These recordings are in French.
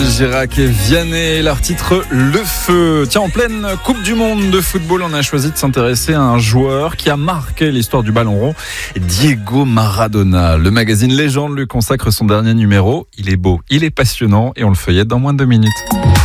Girac et Vianney, leur titre Le Feu. Tiens, en pleine Coupe du Monde de football, on a choisi de s'intéresser à un joueur qui a marqué l'histoire du ballon rond, Diego Maradona. Le magazine Légende lui consacre son dernier numéro. Il est beau, il est passionnant et on le feuillette dans moins de 2 minutes.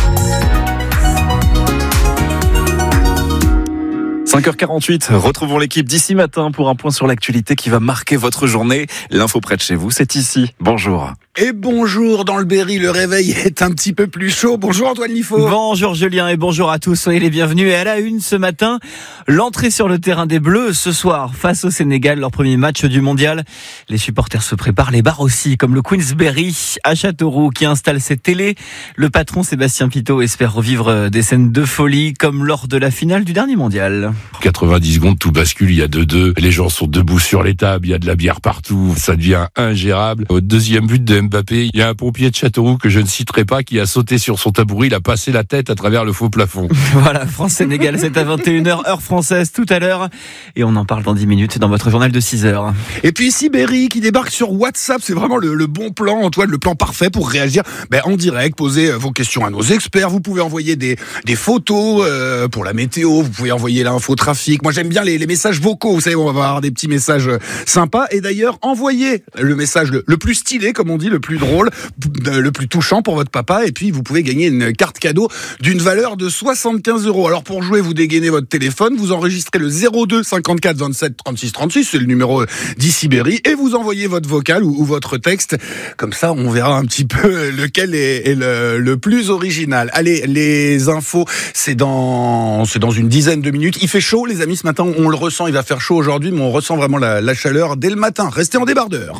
5h48, retrouvons l'équipe d'ici matin pour un point sur l'actualité qui va marquer votre journée. L'info près de chez vous, c'est ici. Bonjour. Et bonjour, dans le Berry, le réveil est un petit peu plus chaud. Bonjour Antoine Liffaut. Bonjour Julien et bonjour à tous, soyez les bienvenus. Et à la une ce matin, l'entrée sur le terrain des Bleus ce soir face au Sénégal, leur premier match du mondial. Les supporters se préparent, les bars aussi, comme le Queensberry à Châteauroux qui installe ses télés. Le patron Sébastien Pitot espère revivre des scènes de folie comme lors de la finale du dernier mondial. 90 secondes, tout bascule, il y a 2-2. Les gens sont debout sur les tables, il y a de la bière partout. Ça devient ingérable. Au deuxième but de Mbappé, il y a un pompier de Châteauroux que je ne citerai pas qui a sauté sur son tabouret, il a passé la tête à travers le faux plafond. Voilà, France-Sénégal, c'est à 21h, heure française tout à l'heure. Et on en parle dans 10 minutes dans votre journal de 6h. Et puis ici Berry qui débarque sur WhatsApp, c'est vraiment le bon plan, Antoine, le plan parfait pour réagir en direct, poser vos questions à nos experts. Vous pouvez envoyer des photos pour la météo, vous pouvez envoyer l'infotrafic. Moi j'aime bien les messages vocaux, vous savez, on va avoir des petits messages sympas. Et d'ailleurs, envoyez le message le plus stylé, comme on dit, le plus drôle, le plus touchant pour votre papa. Et puis vous pouvez gagner une carte cadeau d'une valeur de 75 €. Alors pour jouer, vous dégainez votre téléphone, vous enregistrez le 02 54 27 36 36, c'est le numéro d'ici Berry, et vous envoyez votre vocal ou votre texte. Comme ça, on verra un petit peu lequel est le plus original. Allez, les infos, c'est dans une dizaine de minutes. Il fait chaud, les amis, ce matin, on le ressent, il va faire chaud aujourd'hui, mais on ressent vraiment la chaleur dès le matin. Restez en débardeur.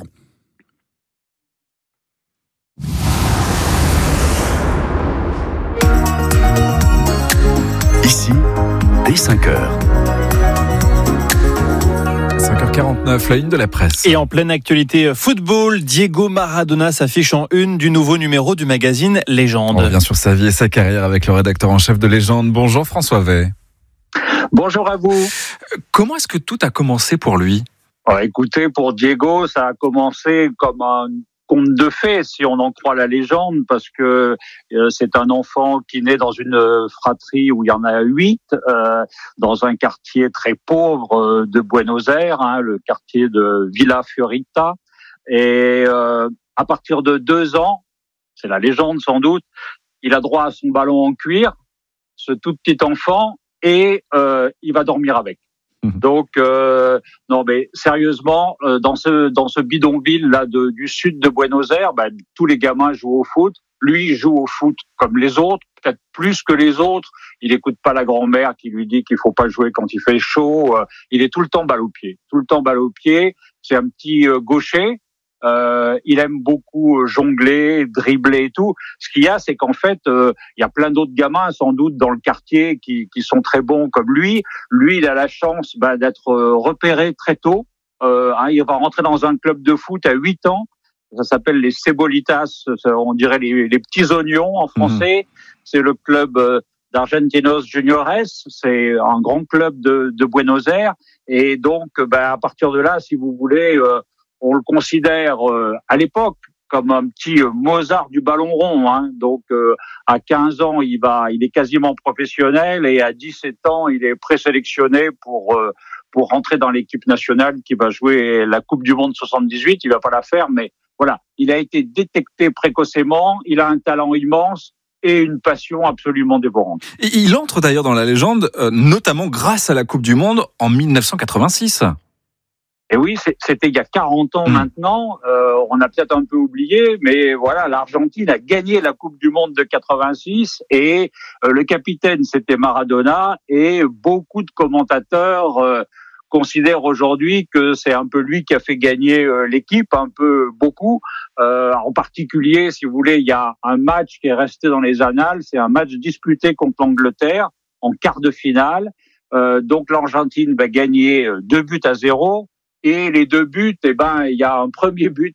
Ici, dès 5h. 5h49, la une de la presse. Et en pleine actualité football, Diego Maradona s'affiche en une du nouveau numéro du magazine Légende. On revient sur sa vie et sa carrière avec le rédacteur en chef de Légende. Bonjour François Vey. Bonjour à vous. Comment est-ce que tout a commencé pour lui ? Écoutez, pour Diego, ça a commencé comme un conte de fées, si on en croit la légende, parce que c'est un enfant qui naît dans une fratrie où il y en a 8, dans un quartier très pauvre de Buenos Aires, le quartier de Villa Fiorita. Et à partir de 2 ans, c'est la légende sans doute, il a droit à son ballon en cuir, ce tout petit enfant, et il va dormir avec. Donc non, mais sérieusement, dans ce bidonville là du sud de Buenos Aires, tous les gamins jouent au foot. Lui, il joue au foot comme les autres, peut-être plus que les autres. Il écoute pas la grand-mère qui lui dit qu'il faut pas jouer quand il fait chaud. Il est tout le temps balle au pied, C'est un petit gaucher. Il aime beaucoup jongler, dribbler et tout. Ce qu'il y a, c'est qu'en fait, il y a plein d'autres gamins, sans doute, dans le quartier qui sont très bons comme lui. Lui, il a la chance d'être repéré très tôt. Il va rentrer dans un club de foot à 8 ans. Ça s'appelle les Cebolitas, on dirait les petits oignons en français. C'est le club d'Argentinos Juniores. C'est un grand club de Buenos Aires. Et donc, à partir de là, si vous voulez, on le considère à l'époque comme un petit Mozart du ballon rond. Donc à 15 ans, il est quasiment professionnel, et à 17 ans, il est présélectionné pour rentrer dans l'équipe nationale qui va jouer la Coupe du Monde 78. Il va pas la faire, mais voilà, il a été détecté précocement, il a un talent immense et une passion absolument dévorante. Et il entre d'ailleurs dans la légende, notamment grâce à la Coupe du Monde en 1986. Et oui, c'était il y a 40 ans maintenant. On a peut-être un peu oublié, mais voilà, l'Argentine a gagné la Coupe du Monde de 86 et le capitaine, c'était Maradona, et beaucoup de commentateurs considèrent aujourd'hui que c'est un peu lui qui a fait gagner l'équipe, beaucoup. En particulier, si vous voulez, il y a un match qui est resté dans les annales, c'est un match disputé contre l'Angleterre en quart de finale. Donc l'Argentine va gagner 2-0. Et les 2 buts, il y a un premier but